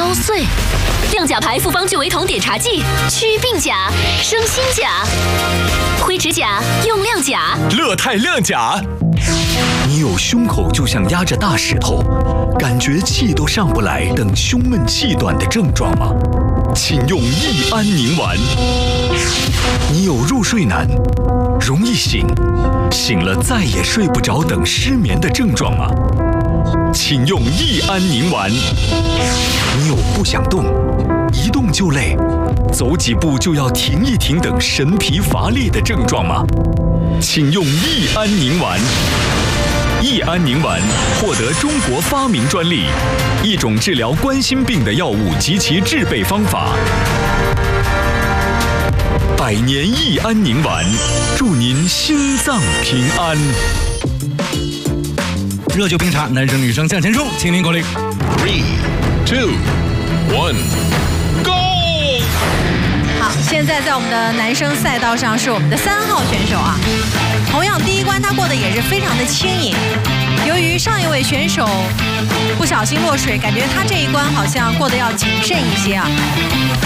腰碎。亮甲牌复方聚维酮碘茶剂，祛病甲，生新甲。灰指甲用亮甲， 乐泰亮甲。你有胸口就像压着大石头，感觉气都上不来等胸闷气短的症状吗？请用益安宁丸。你有入睡难、容易醒了再也睡不着等失眠的症状吗？请用益安宁丸。你有不想动、一动就累、走几步就要停一停等神疲乏力的症状吗？请用益安宁丸。益安宁丸获得中国发明专利，一种治疗冠心病的药物及其制备方法。100年益安宁丸，祝您心脏平安。 热酒冰茶，男生女生向前冲，请您口令。 3、2、1。 好，现在在我们的男生赛道上是我们的3号选手啊。同样第一关他过得也是非常的轻盈，由于上一位选手不小心落水，感觉他这一关好像过得要谨慎一些啊。